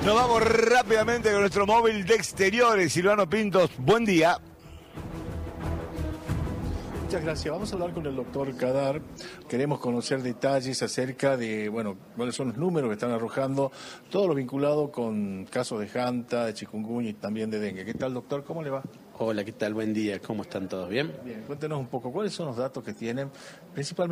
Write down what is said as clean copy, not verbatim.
Nos vamos rápidamente con nuestro móvil de exteriores. Silvano Pintos, buen día. Muchas gracias. Vamos a hablar con el doctor Kadar. Queremos conocer detalles acerca de, cuáles son los números que están arrojando, todo lo vinculado con casos de Hanta, de chikungunya y también de dengue. ¿Qué tal, doctor? ¿Cómo le va? Hola, ¿qué tal? Buen día. ¿Cómo están todos? ¿Bien? Bien. Cuéntenos un poco, ¿cuáles son los datos que tienen, principalmente